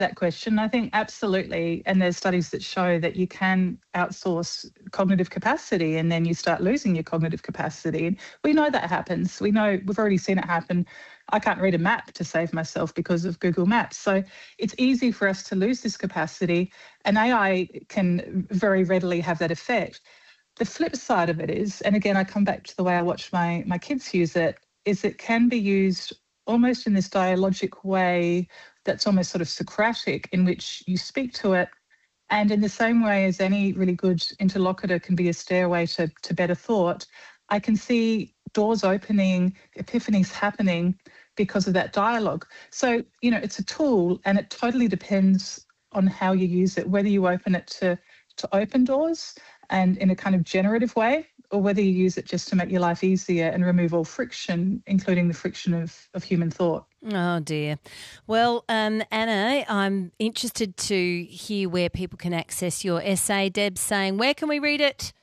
that question. I think absolutely. And there's studies that show that you can outsource cognitive capacity and then you start losing your cognitive capacity. And we know that happens. We know we've already seen it happen. I can't read a map to save myself because of Google Maps. So it's easy for us to lose this capacity, and AI can very readily have that effect. The flip side of it is, and again, I come back to the way I watch my kids use it, is it can be used almost in this dialogic way that's almost sort of Socratic, in which you speak to it. And in the same way as any really good interlocutor can be a stairway to better thought, I can see doors opening, epiphanies happening because of that dialogue. So, it's a tool, and it totally depends on how you use it, whether you open it to open doors and in a kind of generative way, or whether you use it just to make your life easier and remove all friction, including the friction of human thought. Oh, dear. Well, Anna, I'm interested to hear where people can access your essay. Deb's saying, where can we read it?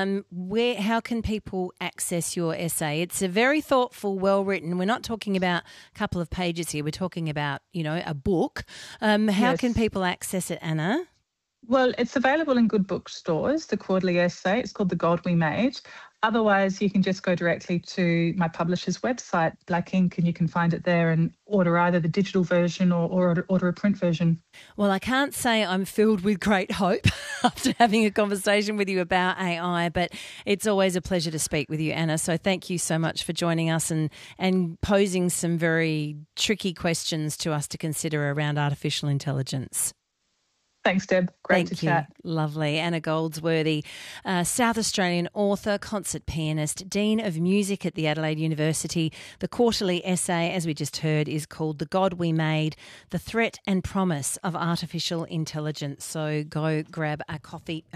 How can people access your essay? It's a very thoughtful, well-written. We're not talking about a couple of pages here. We're talking about, a book. How can people access it, Anna? Well, it's available in good bookstores, the quarterly essay. It's called The God We Made. Otherwise, you can just go directly to my publisher's website, Black Ink, and you can find it there and order either the digital version or order a print version. Well, I can't say I'm filled with great hope after having a conversation with you about AI, but it's always a pleasure to speak with you, Anna. So thank you so much for joining us and posing some very tricky questions to us to consider around artificial intelligence. Thanks, Deb. Great to chat. Lovely. Anna Goldsworthy, South Australian author, concert pianist, Dean of Music at the Adelaide University. The quarterly essay, as we just heard, is called The God We Made, The Threat and Promise of Artificial Intelligence. So go grab a copy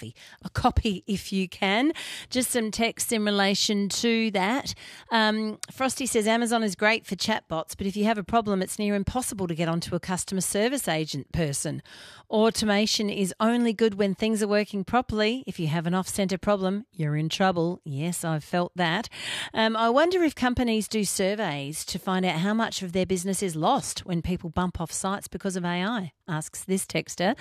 if you can. Just some text in relation to that. Frosty says, Amazon is great for chatbots, but if you have a problem, it's near impossible to get onto a customer service agent person. Automation is only good when things are working properly. If you have an off-centre problem, you're in trouble. Yes, I've felt that. I wonder if companies do surveys to find out how much of their business is lost when people bump off sites because of AI, asks this texter.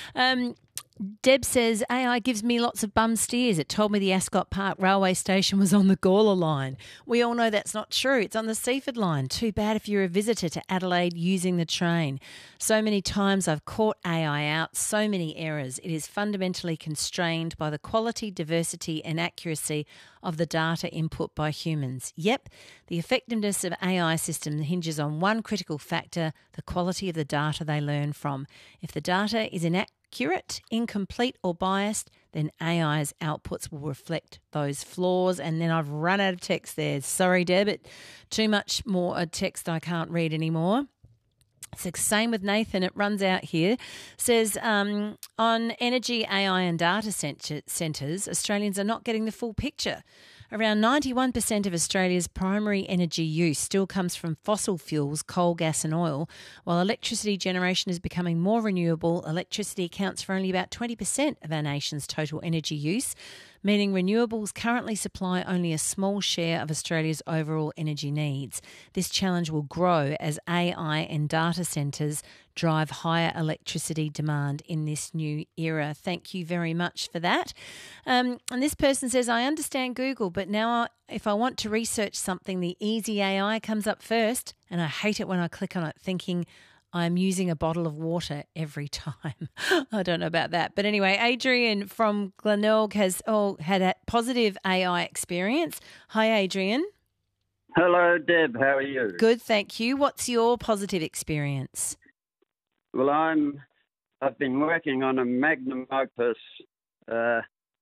Deb says, AI gives me lots of bum steers. It told me the Ascot Park railway station was on the Gawler line. We all know that's not true. It's on the Seaford line. Too bad if you're a visitor to Adelaide using the train. So many times I've caught AI out, so many errors. It is fundamentally constrained by the quality, diversity and accuracy of the data input by humans. Yep, the effectiveness of AI systems hinges on one critical factor, the quality of the data they learn from. If the data is inaccurate, incomplete or biased, then AI's outputs will reflect those flaws. And then I've run out of text there. Sorry, Deb, too much more text I can't read anymore. It's the same with Nathan. It runs out here. Says, on energy, AI and data centres, Australians are not getting the full picture. Around 91% of Australia's primary energy use still comes from fossil fuels, coal, gas and oil. While electricity generation is becoming more renewable, electricity accounts for only about 20% of our nation's total energy use, meaning renewables currently supply only a small share of Australia's overall energy needs. This challenge will grow as AI and data centres drive higher electricity demand in this new era. Thank you very much for that. And this person says, I understand Google, but now if I want to research something, the easy AI comes up first, and I hate it when I click on it thinking I'm using a bottle of water every time. I don't know about that. But anyway, Adrian from Glenelg has had a positive AI experience. Hi, Adrian. Hello, Deb. How are you? Good, thank you. What's your positive experience? Well, I've been working on a magnum opus, a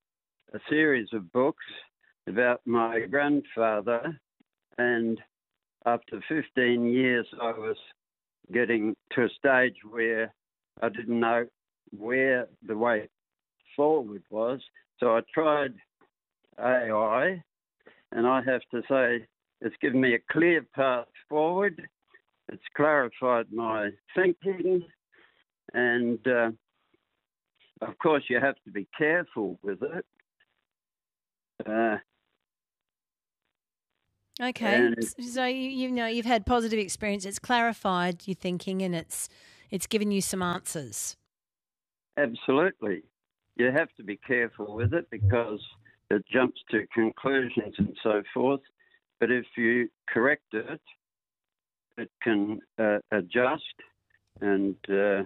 series of books about my grandfather, and after 15 years I was getting to a stage where I didn't know where the way forward was. So I tried AI, and I have to say it's given me a clear path forward. It's clarified my thinking, and of course you have to be careful with it. Okay, so you've had positive experience. It's clarified your thinking, and it's It's given you some answers. Absolutely. You have to be careful with it because it jumps to conclusions and so forth. But if you correct it, it can adjust and,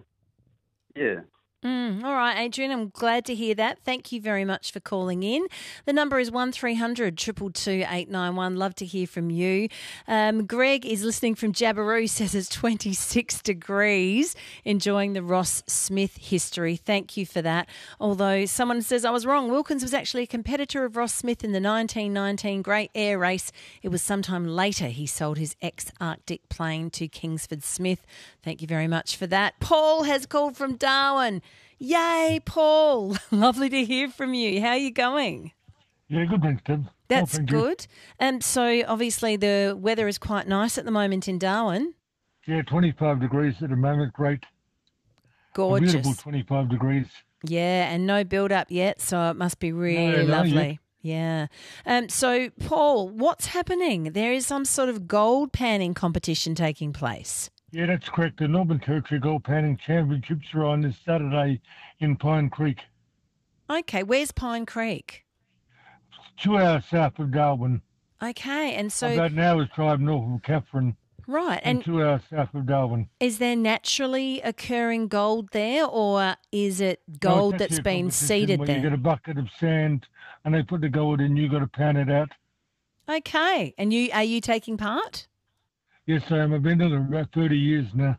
All right, Adrian, I'm glad to hear that. Thank you very much for calling in. The number is 1300 222 891. Love to hear from you. Greg is listening from Jabiru, says it's 26 degrees, enjoying the Ross Smith history. Thank you for that. Although someone says I was wrong. Wilkins was actually a competitor of Ross Smith in the 1919 Great Air Race. It was sometime later he sold his ex-Arctic plane to Kingsford Smith. Thank you very much for that. Paul has called from Darwin. Yay, Paul. Lovely to hear from you. How are you going? Yeah, good, thanks, Tim. That's good. So obviously the weather is quite nice at the moment in Darwin. Yeah, 25 degrees at the moment. Great. Gorgeous. A beautiful 25 degrees. Yeah, and no build-up yet, so it must be really lovely. Yeah. So, Paul, what's happening? There is some sort of gold panning competition taking place. Yeah, that's correct. The Northern Territory Gold Panning Championships are on this Saturday in Pine Creek. Okay, where's Pine Creek? 2 hours south of Darwin. Okay, and so... About an hour's drive north of Catherine. Right. And 2 hours south of Darwin. Is there naturally occurring gold there, or is it gold that's been seeded there? You get a bucket of sand and they put the gold in, you got to pan it out. Okay. And are you taking part? Yes, I am. I've been doing it about 30 years now.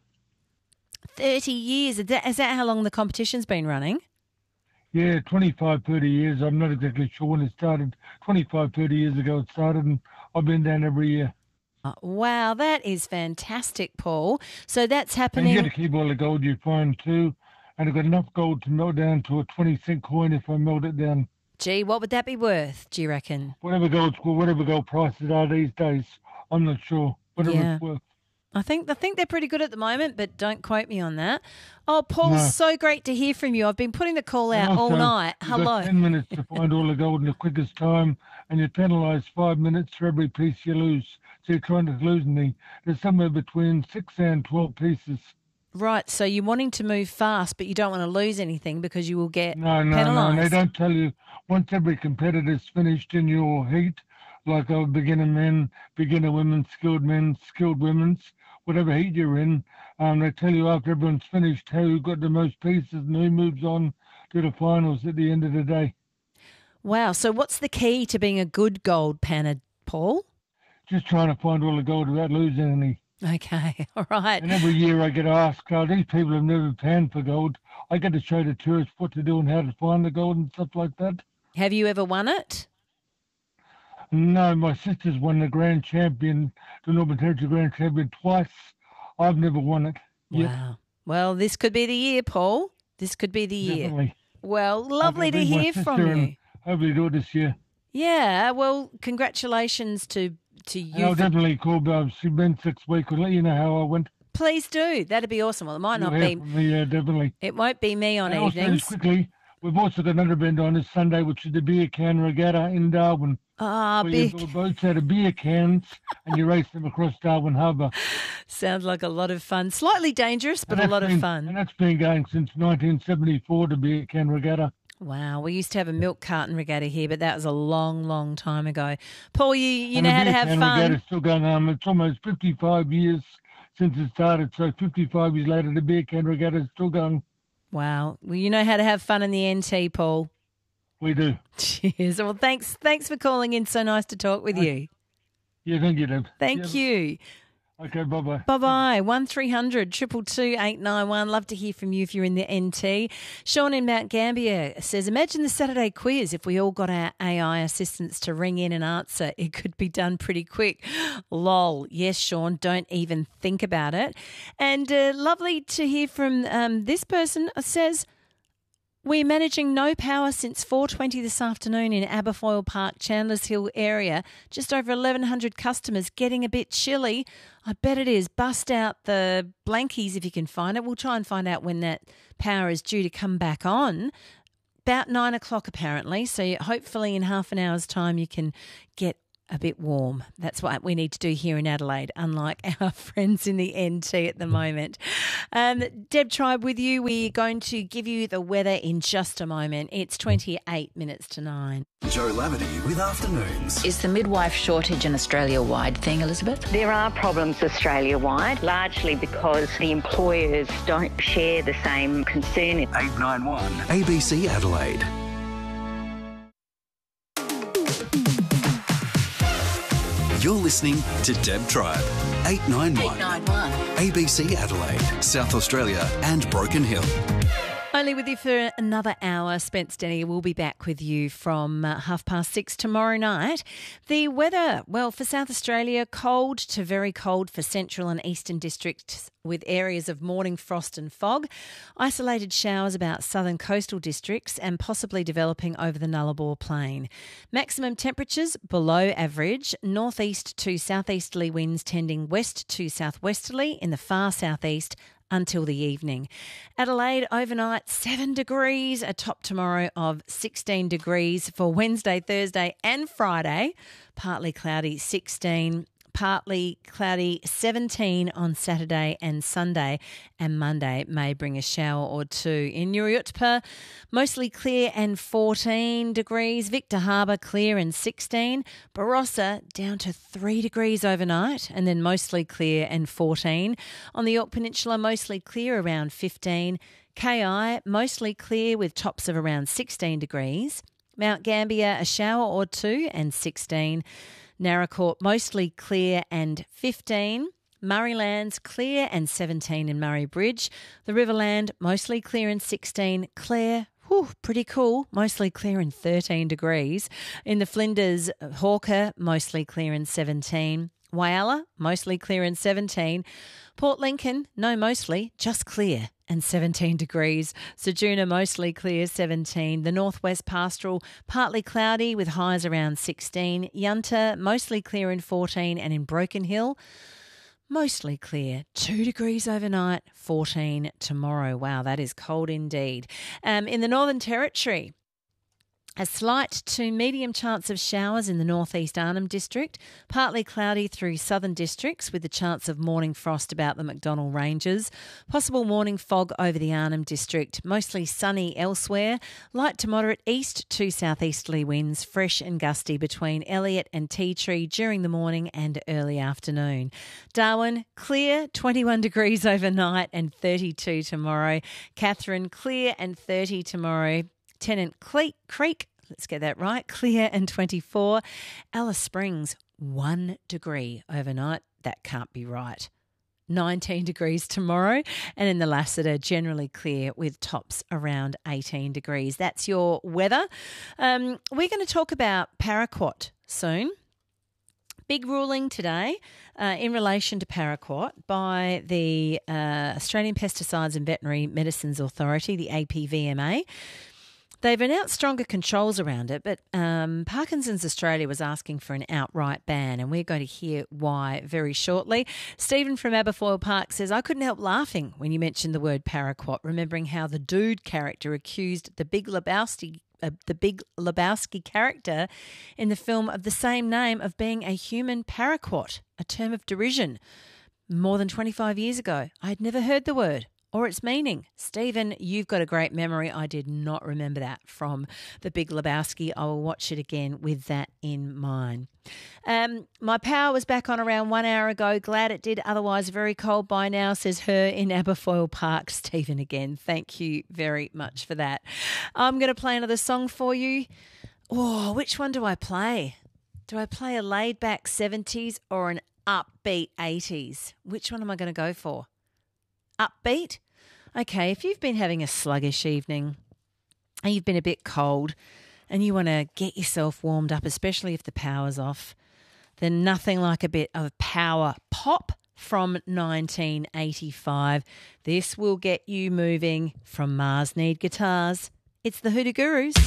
30 years? Is that how long the competition's been running? Yeah, 25, 30 years. I'm not exactly sure when it started. 25, 30 years ago it started, and I've been down every year. Oh, wow, that is fantastic, Paul. So that's happening... And you get to keep all the gold you find too, and I've got enough gold to melt down to a 20-cent coin if I melt it down. Gee, what would that be worth, do you reckon? Whatever gold prices are these days, I'm not sure. Whatever it's worth. I think they're pretty good at the moment, but don't quote me on that. Oh, Paul, so great to hear from you. I've been putting the call out all night. You've got 10 minutes to find all the gold in the quickest time, and you're penalised 5 minutes for every piece you lose. So you're trying to lose me. There's somewhere between 6 and 12 pieces. Right, so you're wanting to move fast, but you don't want to lose anything because you will get penalised. No, they don't tell you. Once every competitor's finished in your heat, like a beginner men, beginner women, skilled women's, whatever heat you're in, they tell you after everyone's finished who got the most pieces and who moves on to the finals at the end of the day. Wow. So what's the key to being a good gold panner, Paul? Just trying to find all the gold without losing any. Okay, all right. And every year I get asked, these people have never panned for gold. I get to show the tourists what to do and how to find the gold and stuff like that. Have you ever won it? No, my sister's won the Grand Champion, the Northern Territory Grand Champion twice. I've never won it yet. Wow. Well, this could be the year, Paul. This could be the year. Definitely. Well, lovely to hear from you. Hopefully do it this year. Yeah, well, congratulations to you. I'll definitely call Bob. She's been 6 weeks. I'll let you know how I went. Please do. That'd be awesome. Well, it might not be. Yeah, definitely. It won't be me on evenings. Also, just quickly, we've also got another event on this Sunday, which is the Beer Can Regatta in Darwin. Big. You build boats out of beer cans and you race them across Darwin Harbour. Sounds like a lot of fun. Slightly dangerous, but a lot of fun. And that's been going since 1974, the Beer Can Regatta. Wow, we used to have a milk carton regatta here, but that was a long, long time ago. Paul, you know how to have fun. The regatta's still going on. It's almost 55 years since it started, so 55 years later, the Beer Can Regatta is still going. Wow. Well, you know how to have fun in the NT, Paul. We do. Cheers. Well, thanks for calling in. So nice to talk with you. Yeah, thank you, Deb. Thank you. Okay, bye-bye. Bye-bye. 1300 222 891. Love to hear from you if you're in the NT. Sean in Mount Gambier says, imagine the Saturday quiz if we all got our AI assistants to ring in and answer. It could be done pretty quick. Lol. Yes, Sean, don't even think about it. And lovely to hear from this person. Says, we're managing no power since 4:20 this afternoon in Aberfoyle Park, Chandlers Hill area. Just over 1,100 customers, getting a bit chilly. I bet it is. Bust out the blankies if you can find it. We'll try and find out when that power is due to come back on. About 9 o'clock apparently. So hopefully in half an hour's time you can get a bit warm. That's what we need to do here in Adelaide, unlike our friends in the NT at the moment. Deb Tribe with you. We're going to give you the weather in just a moment. It's 28 minutes to 9. Joe Lavity with Afternoons. Is the midwife shortage an Australia-wide thing, Elizabeth? There are problems Australia-wide, largely because the employers don't share the same concern. 891 ABC Adelaide. You're listening to Deb Tribe, 891 ABC Adelaide, South Australia and Broken Hill. Only with you for another hour. Spence Denny will be back with you from 6:30 tomorrow night. The weather, well, for South Australia, cold to very cold for central and eastern districts with areas of morning frost and fog. Isolated showers about southern coastal districts and possibly developing over the Nullarbor Plain. Maximum temperatures below average. Northeast to southeasterly winds tending west to southwesterly in the far southeast until the evening. Adelaide overnight 7 degrees, a top tomorrow of 16 degrees for Wednesday, Thursday and Friday. Partly cloudy 16, partly cloudy 17 on Saturday and Sunday, and Monday may bring a shower or two. In Nuruyutpa, mostly clear and 14 degrees. Victor Harbour clear and 16. Barossa down to 3 degrees overnight and then mostly clear and 14. On the York Peninsula, mostly clear around 15. KI, mostly clear with tops of around 16 degrees. Mount Gambier, a shower or two and 16. Naracoorte, mostly clear and 15. Murraylands, clear and 17 in Murray Bridge. The Riverland, mostly clear and 16. Clare, pretty cool, mostly clear and 13 degrees. In the Flinders, Hawker, mostly clear and 17. Whyalla, mostly clear and 17. Port Lincoln, no mostly, just clear and 17 degrees. Ceduna, mostly clear, 17. The Northwest Pastoral, partly cloudy with highs around 16. Yunta, mostly clear and 14. And in Broken Hill, mostly clear, 2 degrees overnight, 14 tomorrow. Wow, that is cold indeed. In the Northern Territory, a slight to medium chance of showers in the northeast Arnhem District, partly cloudy through southern districts with the chance of morning frost about the McDonnell Ranges. Possible morning fog over the Arnhem District, mostly sunny elsewhere. Light to moderate east to southeasterly winds, fresh and gusty between Elliot and Tea Tree during the morning and early afternoon. Darwin, clear, 21 degrees overnight and 32 tomorrow. Catherine, clear and 30 tomorrow. Tennant Creek, let's get that right, clear and 24. Alice Springs, 1 degree overnight. That can't be right. 19 degrees tomorrow. And in the Lassiter, generally clear with tops around 18 degrees. That's your weather. We're going to talk about paraquat soon. Big ruling today in relation to paraquat by the Australian Pesticides and Veterinary Medicines Authority, the APVMA. They've announced stronger controls around it, but Parkinson's Australia was asking for an outright ban, and we're going to hear why very shortly. Stephen from Aberfoyle Park says, I couldn't help laughing when you mentioned the word paraquat, remembering how the Dude character accused the Big Lebowski character in the film of the same name of being a human paraquat, a term of derision, more than 25 years ago. I had never heard the word or its meaning. Stephen, you've got a great memory. I did not remember that from The Big Lebowski. I will watch it again with that in mind. My power was back on around 1 hour ago. Glad it did. Otherwise, very cold by now, says her in Aberfoyle Park. Stephen again. Thank you very much for that. I'm going to play another song for you. Oh, which one do I play? Do I play a laid-back 70s or an upbeat 80s? Which one am I going to go for? Upbeat? Okay, if you've been having a sluggish evening and you've been a bit cold and you want to get yourself warmed up, especially if the power's off, then nothing like a bit of power pop from 1985. This will get you moving from Mars Need Guitars. It's the Hoodoo Gurus.